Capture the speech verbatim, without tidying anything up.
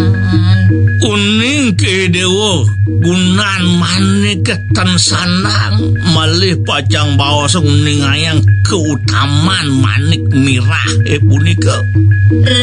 Uning ke dewa gunan manik ketan sanang malih pajang bawas uning ayang keutamaan manik mirah eh punika